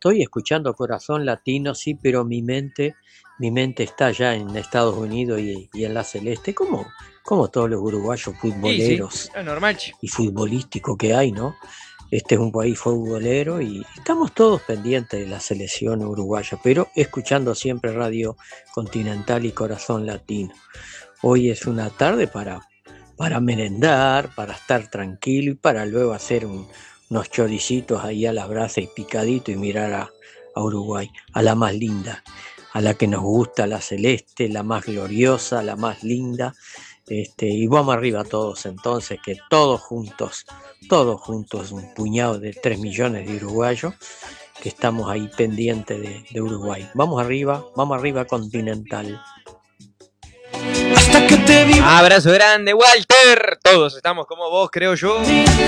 estoy escuchando Corazón Latino, sí, pero mi mente está ya en Estados Unidos y en la Celeste, como todos los uruguayos Y sí, futboleros es normal, che. y futbolísticos que hay, ¿no? Este es un país futbolero y estamos todos pendientes de la selección uruguaya, pero escuchando siempre Radio Continental y Corazón Latino. Hoy es una tarde para merendar, para estar tranquilo y para luego hacer unos choricitos ahí a la brasa y picadito y mirar a Uruguay, a la más linda, a la que nos gusta, la celeste, la más gloriosa, la más linda. Y vamos arriba todos entonces, que todos juntos, un puñado de 3 millones de uruguayos que estamos ahí pendientes de Uruguay. Vamos arriba Continental. Abrazo grande, Walter. Todos estamos como vos, creo yo.